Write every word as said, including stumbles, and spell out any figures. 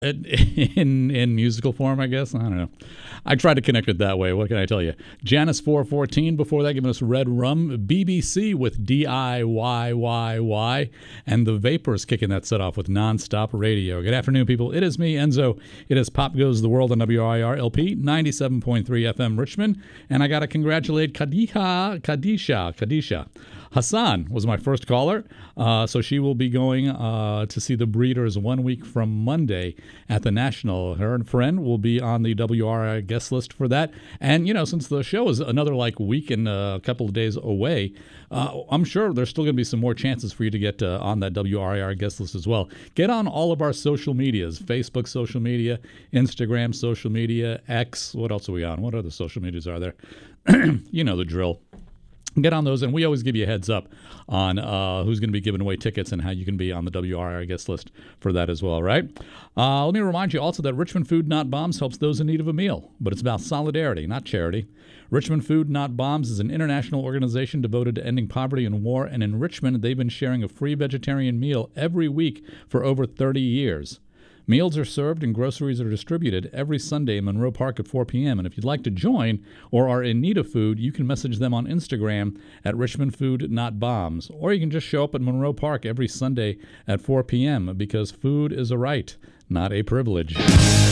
In, in in musical form, I guess. I don't know. I tried to connect it that way. What can I tell you? Janice four fourteen before that, giving us Red Rum. B B C with D I Y Y Y. And the Vapors kicking that set off with Nonstop Radio. Good afternoon, people. It is me, Enzo. It is Pop Goes the World on W I R L P, ninety-seven point three F M Richmond. And I got to congratulate Kadisha, Kadisha, Kadisha. Hassan was my first caller, uh, so she will be going uh, to see the Breeders one week from Monday at the National. Her and friend will be on the W R I guest list for that. And, you know, since the show is another, like, week and a couple of days away, uh, I'm sure there's still going to be some more chances for you to get uh, on that W R I R guest list as well. Get on all of our social medias, Facebook social media, Instagram social media, X. What else are we on? What other social medias are there? You know the drill. Get on those, and we always give you a heads up on uh, who's going to be giving away tickets and how you can be on the W R I guest list for that as well, right? Uh, let me remind you also that Richmond Food Not Bombs helps those in need of a meal, but it's about solidarity, not charity. Richmond Food Not Bombs is an international organization devoted to ending poverty and war, and in Richmond, they've been sharing a free vegetarian meal every week for over thirty years. Meals are served and groceries are distributed every Sunday in Monroe Park at four p.m. And if you'd like to join or are in need of food, you can message them on Instagram at Richmond Food Not Bombs. Or you can just show up at Monroe Park every Sunday at four p.m. because food is a right, not a privilege.